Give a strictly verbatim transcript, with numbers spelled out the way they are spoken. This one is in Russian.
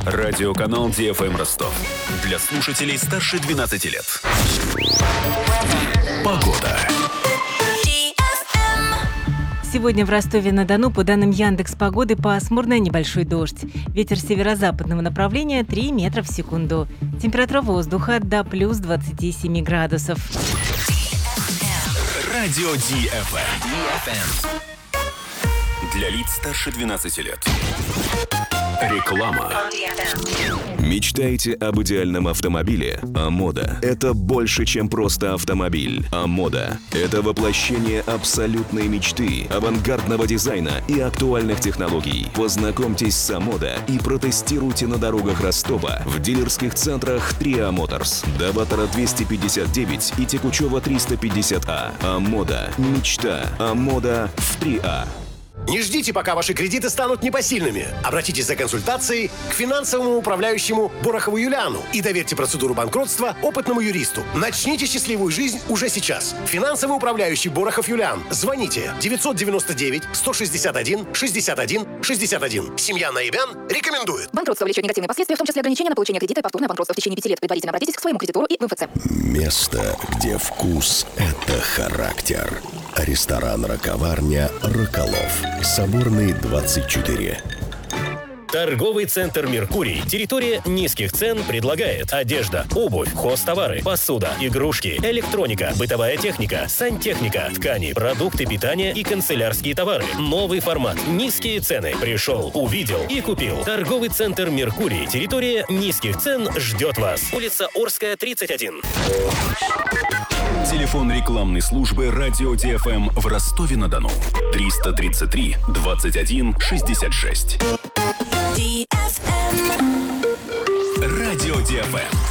Радиоканал Ди Эф Эм Ростов. Для слушателей старше двенадцати лет. Погода. Сегодня в Ростове-на-Дону, по данным Яндекс.Погоды, пасмурно, небольшой дождь. Ветер северо-западного направления три метра в секунду. Температура воздуха до плюс двадцати семи градусов. Радио Ди Эф Эм. Для лиц старше двенадцати лет. Реклама. Мечтаете об идеальном автомобиле? Амода – это больше, чем просто автомобиль. Амода – это воплощение абсолютной мечты, авангардного дизайна и актуальных технологий. Познакомьтесь с Амода и протестируйте на дорогах Ростова в дилерских центрах Триа Моторс, Даватора двести пятьдесят девять и Текучева триста пятьдесят А. Амода – мечта. Амода в Триа. Не ждите, пока ваши кредиты станут непосильными. Обратитесь за консультацией к финансовому управляющему Борохову Юлиану и доверьте процедуру банкротства опытному юристу. Начните счастливую жизнь уже сейчас. Финансовый управляющий Борохов Юлиан. Звоните девятьсот девяносто девять сто шестьдесят один шестьдесят один шестьдесят один. Семья Наибян рекомендует. Банкротство влечет негативные последствия, в том числе ограничения на получение кредита и повторное банкротство в течение пяти лет. Предварительно обратитесь к своему кредитору и в эм эф цэ. Место, где вкус – это характер. Ресторан «Раковарня» «Роколов». Соборный, двадцать четыре. Торговый центр «Меркурий». Территория низких цен предлагает одежда, обувь, хозтовары, посуда, игрушки, электроника, бытовая техника, сантехника, ткани, продукты питания и канцелярские товары. Новый формат. Низкие цены. Пришел, увидел и купил. Торговый центр «Меркурий». Территория низких цен ждет вас. Улица Орская, тридцать один. Телефон рекламной службы Радио Ди Эф Эм в Ростове-на-Дону. триста тридцать три двадцать один шестьдесят шесть. Радио Ди Эф Эм.